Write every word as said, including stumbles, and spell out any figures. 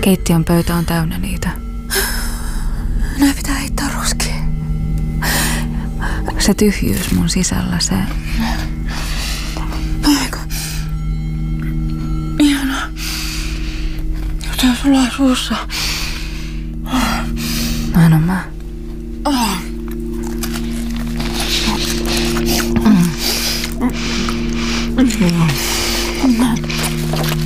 Keittiön pöytä on täynnä niitä. Nää pitää heittää roskiin. Se tyhjyys mun sisällä, se... Aika. Ihanaa. Mitä sulla on suussa? Mä en oo mä. Oh.